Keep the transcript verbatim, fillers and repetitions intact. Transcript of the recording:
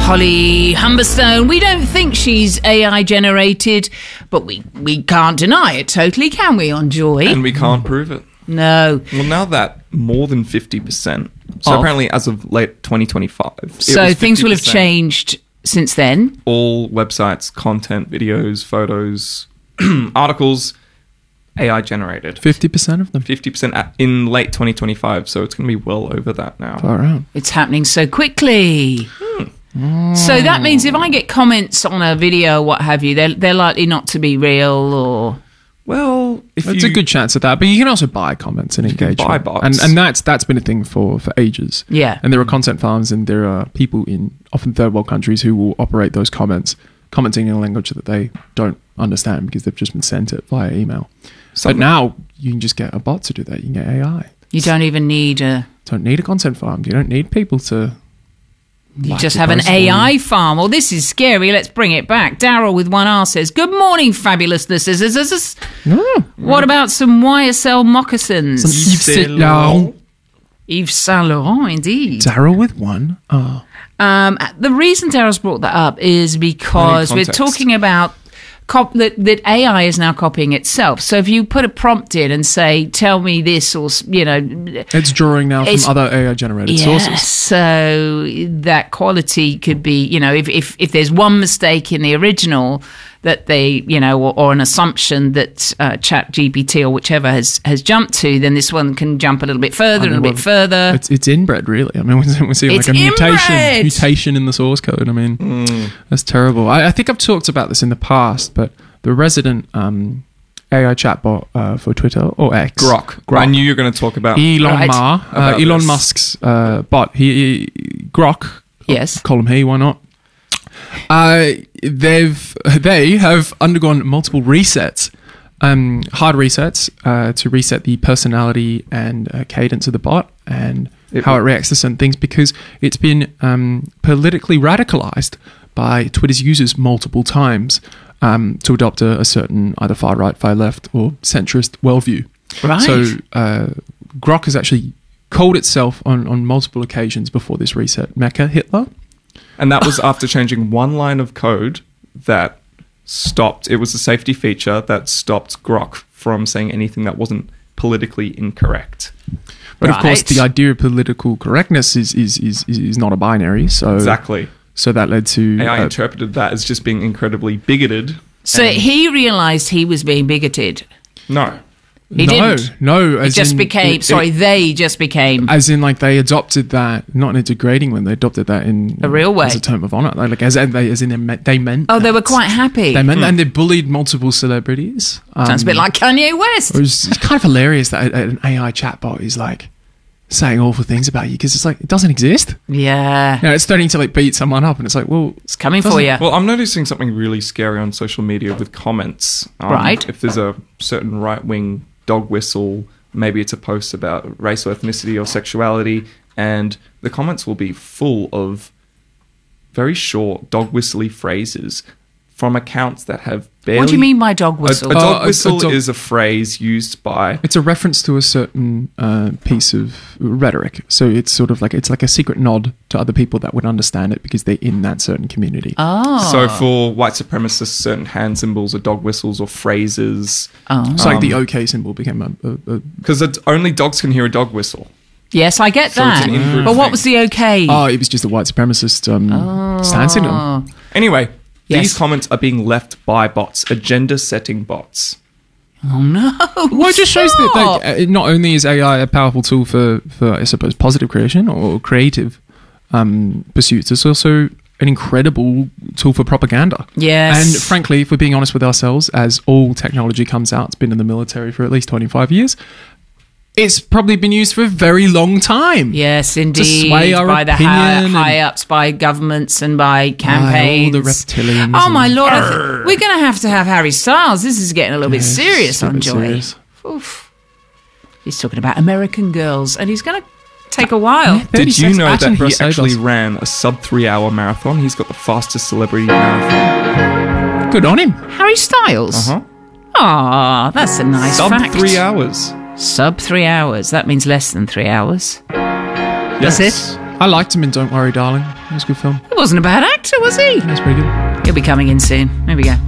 Holly Humberstone. We don't think she's A I generated, but we, we can't deny it totally, can we, on Joy? And we can't prove it. No. Well, now that more than fifty percent. So Oh. apparently as of late twenty twenty-five. it So was things will have fifty percent. changed since then. All websites, content, videos, photos, articles, A I generated. fifty percent of them. fifty percent at, in late twenty twenty-five. So it's going to be well over that now. Far out. It's happening so quickly. Hmm. So that means if I get comments on a video, what have you, they're, they're likely not to be real or... Well, if It's you, a good chance at that, but you can also buy comments and can engagement. buy bots. and and that's that's been a thing for, for ages. Yeah. And there are content farms, and there are people in often third world countries who will operate those comments, commenting in a language that they don't understand because they've just been sent it via email. Some- but now you can just get a bot to do that. You can get A I. You don't even need a... Don't need a content farm. You don't need people to. You like just your have an post for A I you. farm. Well, this is scary. Let's bring it back. Daryl with one R says, good morning, fabulousness. Mm. What about some Y S L moccasins? Some Yves Saint Laurent. Yves Saint Laurent, indeed. Daryl with one. Oh. Um, the reason Daryl's brought that up is because I we're need context. talking about cop- that, that A I is now copying itself. So if you put a prompt in and say, tell me this, or, you know... It's drawing now from It's- other A I generated Yes, sources. so that quality could be, you know, if, if, if there's one mistake in the original that they, you know, or, or an assumption that uh, Chat G P T or whichever has, has jumped to, then this one can jump a little bit further I mean, and a bit well, further. It's it's inbred, really. I mean, we're seeing It's like a mutation inbred! mutation in the source code. I mean, Mm. that's terrible. I, I think I've talked about this in the past, but the resident um, A I chatbot uh, for Twitter or X, Grok. Grok. I knew you were going to talk about Elon Right. Ma, uh, About Elon this. Musk's uh, bot. He, he Grok. Yes. Call him he. Why not? Uh, they've they have undergone multiple resets, um, hard resets uh, to reset the personality and uh, cadence of the bot and It how it will- reacts to certain things because it's been um, politically radicalized by Twitter's users multiple times um, to adopt a, a certain either far right, far left, or centrist worldview. Right. So uh, Grok has actually called itself on, on multiple occasions before this reset Mecha Hitler. And that was after changing one line of code that stopped. It was a safety feature that stopped Grok from saying anything that wasn't politically incorrect. But of course, Right. the idea of political correctness is is, is, is not a binary. So Exactly. So that led to A I uh, interpreted that as just being incredibly bigoted. So and- he realised he was being bigoted. No. He no, didn't. no. It As just in, became, it- sorry, it- they just became... as in, like they adopted that, not in a degrading way. They adopted that in A real way. as a term of honor. Like as in they, as in they meant, they meant. Oh, they that. were quite happy. They meant, that, and they bullied multiple celebrities. Um, Sounds a bit like Kanye West. It was it's kind of hilarious that a- an A I chatbot is like saying awful things about you because it's like it doesn't exist. Yeah. You know, it's starting to like beat someone up, and it's like, well, It's coming for doesn't- you. Well, I'm noticing something really scary on social media with comments. Um, Right. If there's a certain right-wing dog whistle, maybe it's a post about race or ethnicity or sexuality, and the comments will be full of very short dog whistly phrases from accounts that have barely... What do you mean by dog A, whistle? a dog Oh, a- a whistle dog- is a phrase used by... it's a reference to a certain uh, piece of rhetoric. So it's sort of like it's like a secret nod to other people that would understand it because they're in that certain community. oh. So for white supremacists, certain hand symbols or dog whistles or phrases... Oh. It's like the Um, OK symbol became a, a, a Because only dogs can hear a dog whistle. Yes, I get So it's that. an in-group But what thing. was the okay? oh, it was just a white supremacist um, stance in them. Oh. Anyway, Yes. these comments are being left by bots, agenda-setting bots. Oh, no. Well, it just shows that Stop. like, uh, not only is A I a powerful tool for, for I suppose, positive creation or creative um, pursuits, it's also an incredible tool for propaganda. Yes. And frankly, if we're being honest with ourselves, as all technology comes out, it's been in the military for at least twenty-five years, it's probably been used for a very long time. Yes, indeed. sway our by the opinion high, and- high ups, by governments, and by By campaigns. all the reptilians. Oh my and- lord! I th- we're going to have to have Harry Styles. This is getting a little bit Yeah, serious it's a on bit Joy. serious. Oof. He's talking about American girls, and he's going to take a while. thirty Did you seconds. know Actually, that he Russ actually Sabers. ran a sub three hour marathon? He's got the fastest celebrity marathon. Good on him. Harry Styles. Uh huh. Ah, that's a nice Sub fact. three hours. Sub three hours. That means less than three hours. Yes. That's it. I liked him in Don't Worry, Darling. It was a good film. He wasn't a bad actor, was he? That's pretty good. He'll be coming in soon. There we go.